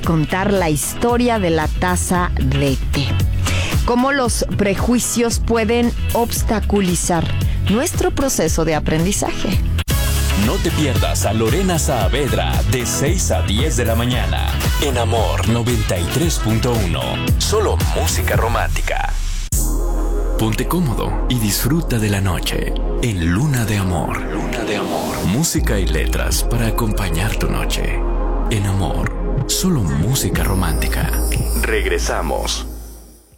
contar la historia de la taza de té. Cómo los prejuicios pueden obstaculizar nuestro proceso de aprendizaje. No te pierdas a Lorena Saavedra de 6 a 10 de la mañana en Amor 93.1. Solo música romántica. Ponte cómodo y disfruta de la noche en Luna de Amor. Luna de Amor. Música y letras para acompañar tu noche. En Amor, solo música romántica. Regresamos.